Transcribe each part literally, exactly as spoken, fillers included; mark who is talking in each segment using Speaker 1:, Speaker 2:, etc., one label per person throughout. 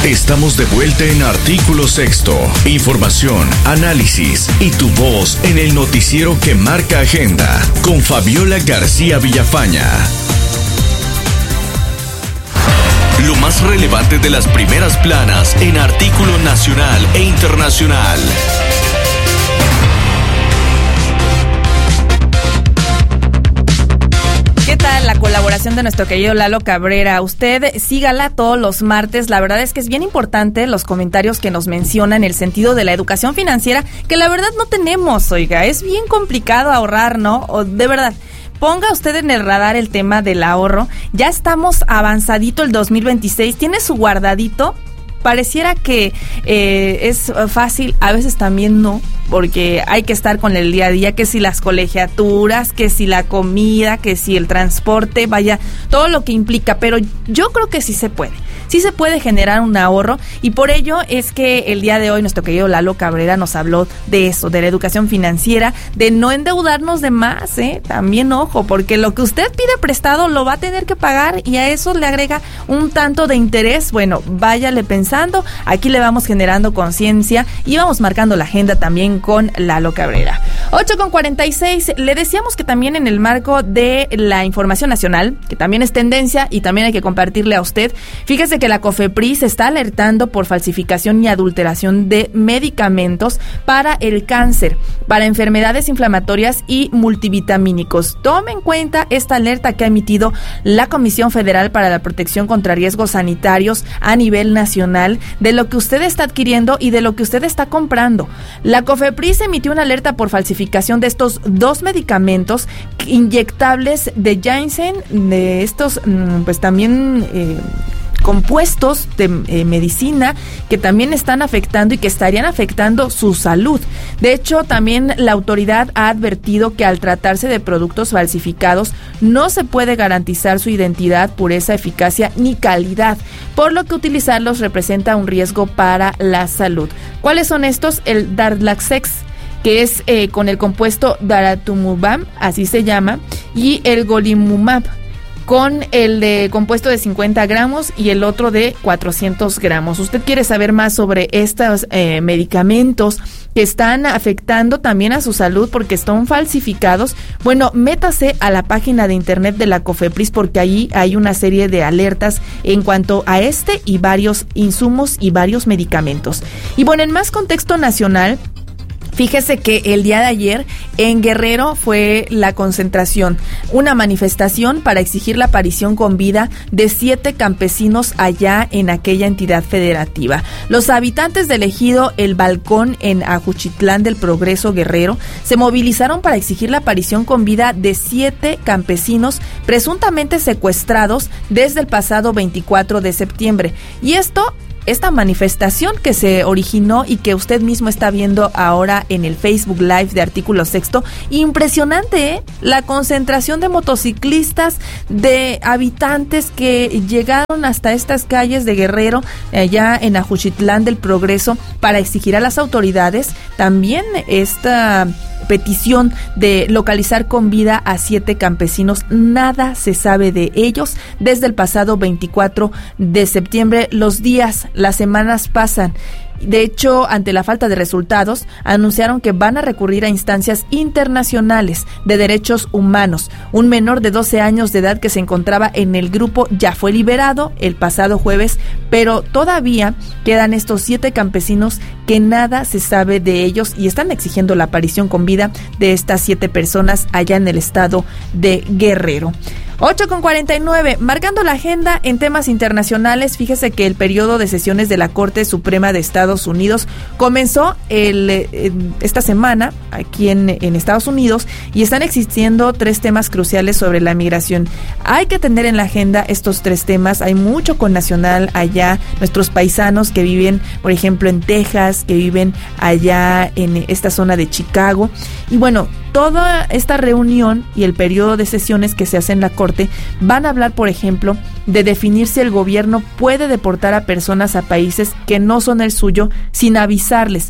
Speaker 1: Estamos de vuelta en Artículo Sexto. Información, análisis y tu voz en el noticiero que marca agenda con Fabiola García Villafaña. Lo más relevante de las primeras planas en artículo nacional e internacional.
Speaker 2: ¿Qué tal la colaboración de nuestro querido Lalo Cabrera? Usted sígala todos los martes. La verdad es que es bien importante los comentarios que nos menciona en el sentido de la educación financiera, que la verdad no tenemos, oiga. Es bien complicado ahorrar, ¿no? O de verdad. Ponga usted en el radar el tema del ahorro. Ya estamos avanzadito el dos mil veintiséis. ¿Tiene su guardadito? Pareciera que eh, es fácil, a veces también no, porque hay que estar con el día a día, que si las colegiaturas, que si la comida, que si el transporte, vaya, todo lo que implica, pero yo creo que sí se puede. Sí se puede generar un ahorro y por ello es que el día de hoy nuestro querido Lalo Cabrera nos habló de eso, de la educación financiera, de no endeudarnos de más, ¿eh? También ojo, porque lo que usted pide prestado lo va a tener que pagar y a eso le agrega un tanto de interés. Bueno, váyale pensando, aquí le vamos generando conciencia y vamos marcando la agenda también con Lalo Cabrera. ocho con cuarenta y seis, le decíamos que también en el marco de la información nacional, que también es tendencia y también hay que compartirle a usted, fíjese que la COFEPRIS está alertando por falsificación y adulteración de medicamentos para el cáncer, para enfermedades inflamatorias y multivitamínicos. Tome en cuenta esta alerta que ha emitido la Comisión Federal para la Protección contra Riesgos Sanitarios a nivel nacional de lo que usted está adquiriendo y de lo que usted está comprando. La COFEPRIS emitió una alerta por falsificación de estos dos medicamentos inyectables de Janssen, de estos pues también eh, compuestos de eh, medicina que también están afectando y que estarían afectando su salud. De hecho, también la autoridad ha advertido que al tratarse de productos falsificados no se puede garantizar su identidad, pureza, eficacia ni calidad, por lo que utilizarlos representa un riesgo para la salud. ¿Cuáles son estos? El Darlaxex, que es eh, con el compuesto daratumumab, así se llama, y el golimumab, con el de compuesto de cincuenta gramos y el otro de cuatrocientos gramos. ¿Usted quiere saber más sobre estos eh, medicamentos que están afectando también a su salud porque están falsificados? Bueno, métase a la página de internet de la COFEPRIS porque ahí hay una serie de alertas en cuanto a este y varios insumos y varios medicamentos. Y bueno, en más contexto nacional, fíjese que el día de ayer en Guerrero fue la concentración, una manifestación para exigir la aparición con vida de siete campesinos allá en aquella entidad federativa. Los habitantes del ejido El Balcón en Ajuchitlán del Progreso, Guerrero, se movilizaron para exigir la aparición con vida de siete campesinos presuntamente secuestrados desde el pasado veinticuatro de septiembre. Y esto Esta manifestación que se originó y que usted mismo está viendo ahora en el Facebook Live de Artículo Sexto, impresionante, ¿eh? La concentración de motociclistas, de habitantes que llegaron hasta estas calles de Guerrero, allá en Ajuchitlán del Progreso, para exigir a las autoridades también esta petición de localizar con vida a siete campesinos. Nada se sabe de ellos desde el pasado veinticuatro de septiembre. Los días, las semanas pasan. De hecho, ante la falta de resultados, anunciaron que van a recurrir a instancias internacionales de derechos humanos. Un menor de doce años de edad que se encontraba en el grupo ya fue liberado el pasado jueves, pero todavía quedan estos siete campesinos que nada se sabe de ellos y están exigiendo la aparición con vida de estas siete personas allá en el estado de Guerrero. ocho con cuarenta y nueve, marcando la agenda en temas internacionales. Fíjese que el periodo de sesiones de la Corte Suprema de Estados Unidos comenzó el, eh, esta semana aquí en, en Estados Unidos y están existiendo tres temas cruciales sobre la migración. Hay que tener en la agenda estos tres temas. Hay mucho connacional allá, nuestros paisanos que viven, por ejemplo, en Texas, que viven allá en esta zona de Chicago. Y bueno, toda esta reunión y el periodo de sesiones que se hace en la Corte van a hablar, por ejemplo, de definir si el gobierno puede deportar a personas a países que no son el suyo sin avisarles.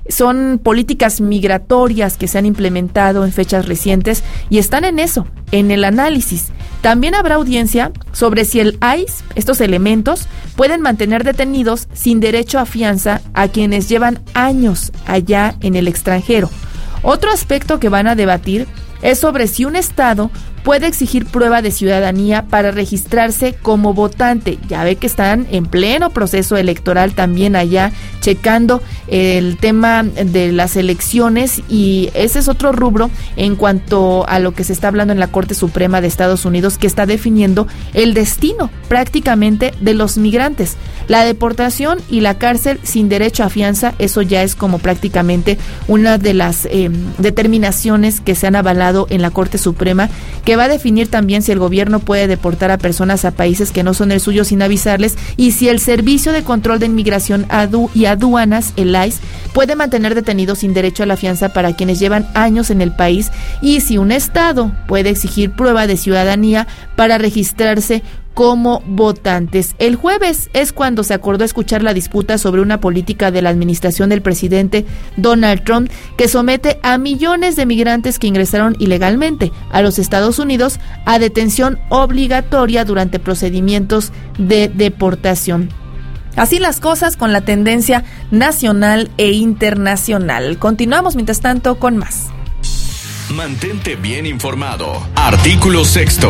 Speaker 2: son políticas migratorias que se han implementado en fechas recientes y están en eso, en el análisis. También habrá audiencia sobre si el I C E, estos elementos, pueden mantener detenidos sin derecho a fianza a quienes llevan años allá en el extranjero. Otro aspecto que van a debatir es sobre si un estado puede exigir prueba de ciudadanía para registrarse como votante. Ya ve que están en pleno proceso electoral también allá, checando el tema de las elecciones, y ese es otro rubro en cuanto a lo que se está hablando en la Corte Suprema de Estados Unidos, que está definiendo el destino prácticamente de los migrantes. La deportación y la cárcel sin derecho a fianza, eso ya es como prácticamente una de las eh, determinaciones que se han avalado en la Corte Suprema, que va a definir también si el gobierno puede deportar a personas a países que no son el suyo sin avisarles, y si el Servicio de Control de Inmigración y Aduanas, el I C E, puede mantener detenidos sin derecho a la fianza para quienes llevan años en el país, y si un estado puede exigir prueba de ciudadanía para registrarse como votantes. El jueves es cuando se acordó escuchar la disputa sobre una política de la administración del presidente Donald Trump que somete a millones de migrantes que ingresaron ilegalmente a los Estados Unidos a detención obligatoria durante procedimientos de deportación. Así las cosas con la tendencia nacional e internacional. Continuamos mientras tanto con más.
Speaker 1: Mantente bien informado. Artículo sexto.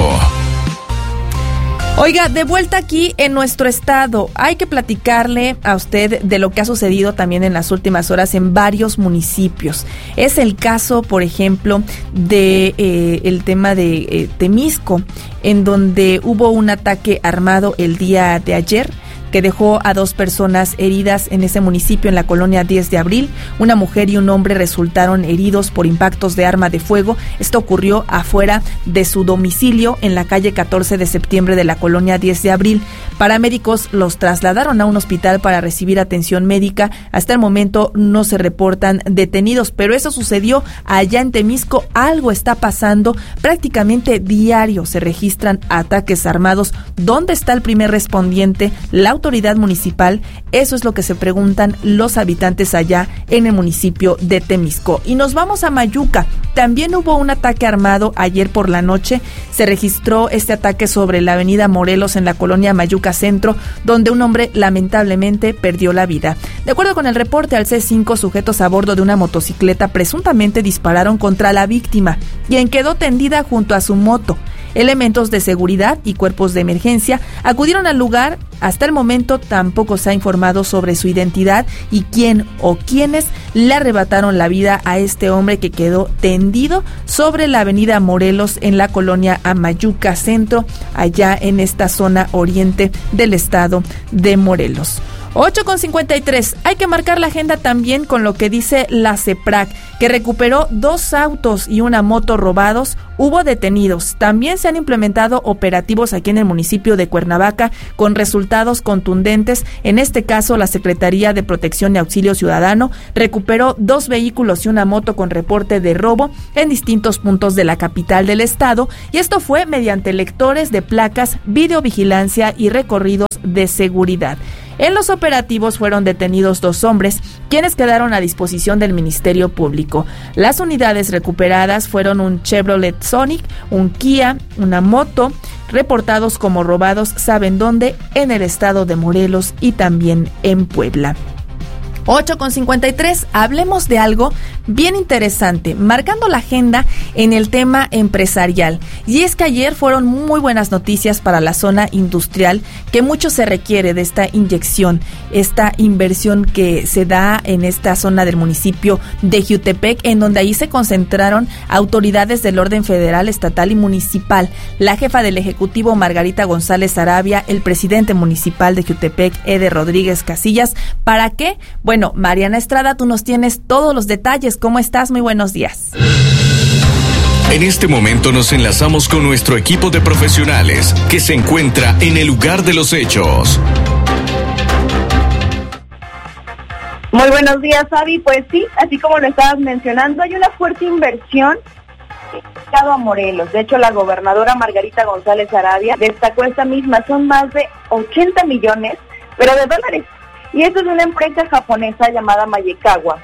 Speaker 2: Oiga, de vuelta aquí en nuestro estado, hay que platicarle a usted de lo que ha sucedido también en las últimas horas en varios municipios. Es el caso, por ejemplo, de eh, el tema de eh, Temisco, en donde hubo un ataque armado el día de ayer, que dejó a dos personas heridas en ese municipio, en la colonia diez de abril. Una mujer y un hombre resultaron heridos por impactos de arma de fuego. Esto ocurrió afuera de su domicilio en la calle catorce de septiembre de la colonia diez de abril. Paramédicos los trasladaron a un hospital para recibir atención médica. Hasta el momento no se reportan detenidos, pero eso sucedió allá en Temisco. Algo está pasando. Prácticamente diario se registran ataques armados. ¿Dónde está el primer respondiente? La autoridad municipal. Eso es lo que se preguntan los habitantes allá en el municipio de Temisco. Y nos vamos a Mayuca. También hubo un ataque armado ayer por la noche. Se registró este ataque sobre la avenida Morelos en la colonia Mayuca Centro, donde un hombre lamentablemente perdió la vida. De acuerdo con el reporte al C cinco, sujetos a bordo de una motocicleta presuntamente dispararon contra la víctima, quien quedó tendida junto a su moto. Elementos de seguridad y cuerpos de emergencia acudieron al lugar. Hasta el momento tampoco se ha informado sobre su identidad y quién o quiénes le arrebataron la vida a este hombre que quedó tendido sobre la avenida Morelos en la colonia Amayuca Centro, allá en esta zona oriente del estado de Morelos. ocho con cincuenta y tres. Hay que marcar la agenda también con lo que dice la CEPRAC, que recuperó dos autos y una moto robados. Hubo detenidos. También se han implementado operativos aquí en el municipio de Cuernavaca con resultados contundentes. En este caso, la Secretaría de Protección y Auxilio Ciudadano recuperó dos vehículos y una moto con reporte de robo en distintos puntos de la capital del estado, y esto fue mediante lectores de placas, videovigilancia y recorridos de seguridad. En los operativos fueron detenidos dos hombres, quienes quedaron a disposición del Ministerio Público. Las unidades recuperadas fueron un Chevrolet Sonic, un Kia, una moto, reportados como robados, ¿saben dónde? En el estado de Morelos y también en Puebla. ocho con cincuenta y tres, hablemos de algo bien interesante, marcando la agenda en el tema empresarial. Y es que ayer fueron muy buenas noticias para la zona industrial, que mucho se requiere de esta inyección, esta inversión que se da en esta zona del municipio de Jiutepec, en donde ahí se concentraron autoridades del orden federal, estatal y municipal. La jefa del Ejecutivo, Margarita González Arabia, el presidente municipal de Jiutepec, Eder Rodríguez Casillas. ¿Para qué? Bueno, Bueno, Mariana Estrada, tú nos tienes todos los detalles. ¿Cómo estás? Muy buenos días.
Speaker 1: En este momento nos enlazamos con nuestro equipo de profesionales que se encuentra en el lugar de los hechos.
Speaker 3: Muy buenos días, Fabi. Pues sí, así como lo estabas mencionando, hay una fuerte inversión a Morelos. De hecho, la gobernadora Margarita González Arabia destacó esta misma. Son más de ochenta millones, pero de dólares. Y esto es una empresa japonesa llamada Mayekawa,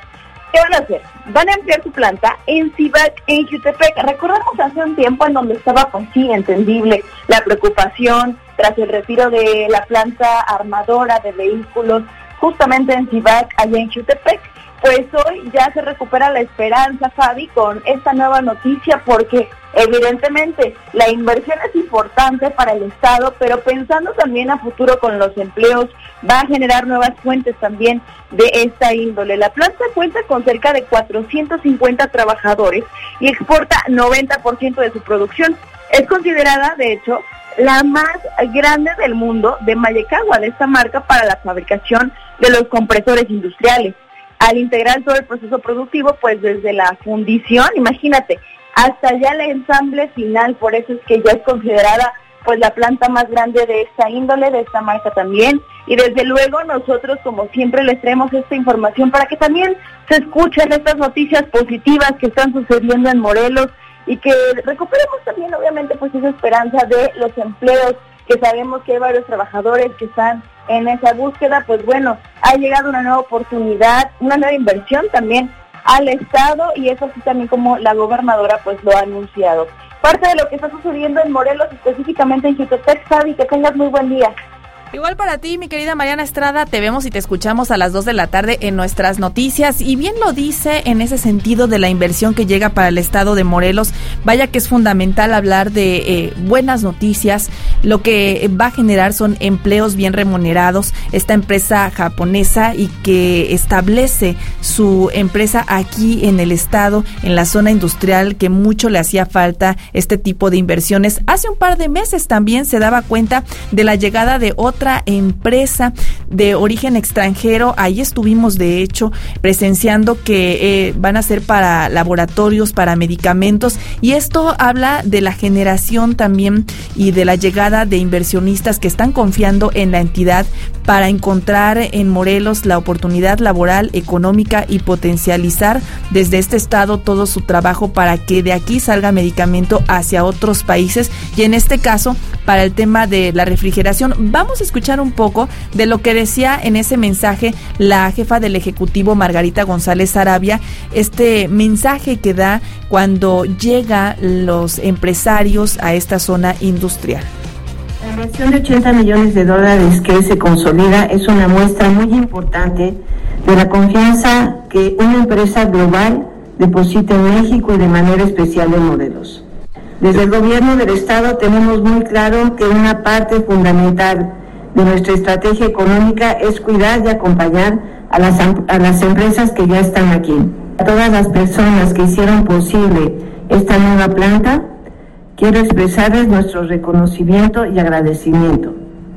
Speaker 3: ¿Qué van a hacer? Van a ampliar su planta en Cibac, en Jutepec. Recordamos hace un tiempo en donde estaba, pues sí, entendible, la preocupación tras el retiro de la planta armadora de vehículos justamente en Cibac, allá en Jutepec. Pues hoy ya se recupera la esperanza, Fabi, con esta nueva noticia, porque evidentemente la inversión es importante para el Estado, pero pensando también a futuro con los empleos, va a generar nuevas fuentes también de esta índole. La planta cuenta con cerca de cuatrocientos cincuenta trabajadores y exporta noventa por ciento de su producción. Es considerada, de hecho, la más grande del mundo de Mayecagua, de esta marca, para la fabricación de los compresores industriales. Al integrar todo el proceso productivo, pues desde la fundición, imagínate, hasta ya el ensamble final, por eso es que ya es considerada pues la planta más grande de esta índole, de esta marca también, y desde luego nosotros como siempre les traemos esta información para que también se escuchen estas noticias positivas que están sucediendo en Morelos y que recuperemos también obviamente pues esa esperanza de los empleos, que sabemos que hay varios trabajadores que están en esa búsqueda. Pues bueno, ha llegado una nueva oportunidad, una nueva inversión también al Estado, y eso así también como la gobernadora pues lo ha anunciado. Parte de lo que está sucediendo en Morelos, específicamente en Jutepec. Fabi, que tengas muy buen día.
Speaker 2: Igual para ti, mi querida Mariana Estrada, te vemos y te escuchamos a las dos de la tarde en nuestras noticias. Y bien lo dice en ese sentido de la inversión que llega para el estado de Morelos. Vaya que es fundamental hablar de eh, buenas noticias. Lo que va a generar son empleos bien remunerados. Esta empresa japonesa y que establece su empresa aquí en el estado, en la zona industrial, que mucho le hacía falta este tipo de inversiones. Hace un par de meses también se daba cuenta de la llegada de otra otra empresa de origen extranjero. Ahí estuvimos de hecho presenciando que eh, van a ser para laboratorios, para medicamentos, y esto habla de la generación también y de la llegada de inversionistas que están confiando en la entidad para encontrar en Morelos la oportunidad laboral, económica y potencializar desde este estado todo su trabajo para que de aquí salga medicamento hacia otros países, y en este caso para el tema de la refrigeración. Vamos a escuchar un poco de lo que decía en ese mensaje la jefa del Ejecutivo, Margarita González Sarabia, este mensaje que da cuando llegan los empresarios a esta zona industrial.
Speaker 4: La inversión de ochenta millones de dólares que se consolida es una muestra muy importante de la confianza que una empresa global deposita en México y de manera especial en Morelos. Desde el gobierno del estado tenemos muy claro que una parte fundamental de nuestra estrategia económica es cuidar y acompañar a las, a las empresas que ya están aquí. A todas las personas que hicieron posible esta nueva planta, quiero expresarles nuestro reconocimiento y agradecimiento.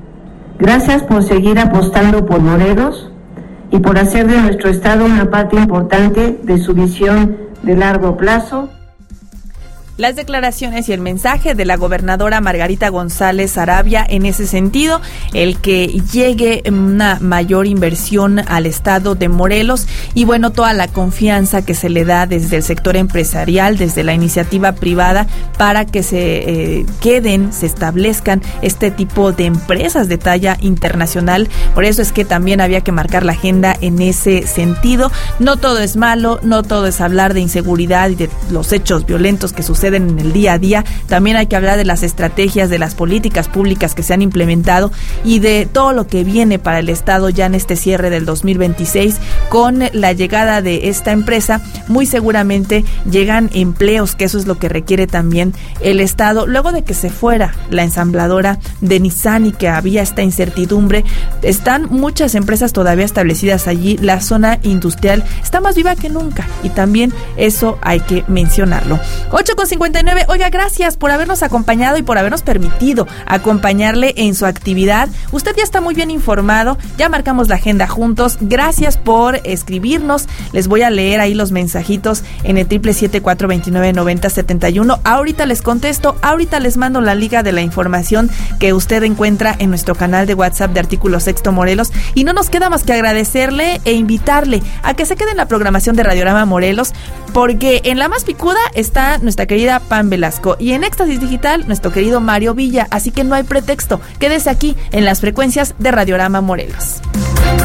Speaker 4: Gracias por seguir apostando por Morelos y por hacer de nuestro estado una parte importante de su visión de largo plazo.
Speaker 2: Las declaraciones y el mensaje de la gobernadora Margarita González Sarabia en ese sentido, el que llegue una mayor inversión al estado de Morelos y bueno, toda la confianza que se le da desde el sector empresarial, desde la iniciativa privada, para que se eh, queden, se establezcan este tipo de empresas de talla internacional. Por eso es que también había que marcar la agenda en ese sentido. No todo es malo, no todo es hablar de inseguridad y de los hechos violentos que suceden en el día a día. También hay que hablar de las estrategias, de las políticas públicas que se han implementado y de todo lo que viene para el estado ya en este cierre del dos mil veintiséis. Con la llegada de esta empresa, muy seguramente llegan empleos, que eso es lo que requiere también el estado. Luego de que se fuera la ensambladora de Nissan y que había esta incertidumbre, están muchas empresas todavía establecidas allí. La zona industrial está más viva que nunca y también eso hay que mencionarlo. ocho con cincuenta y nueve. Oiga, gracias por habernos acompañado y por habernos permitido acompañarle en su actividad. Usted ya está muy bien informado, ya marcamos la agenda juntos. Gracias por escribirnos. Les voy a leer ahí los mensajitos en el triple siete cuatro veintinueve noventa setenta y uno. Ahorita les contesto, ahorita les mando la liga de la información que usted encuentra en nuestro canal de WhatsApp de Artículo Sexto Morelos. Y no nos queda más que agradecerle e invitarle a que se quede en la programación de Radiorama Morelos, porque en la más picuda está nuestra querida Pam Velasco y en Éxtasis Digital nuestro querido Mario Villa, así que no hay pretexto, quédese aquí en las frecuencias de Radiorama Morelos.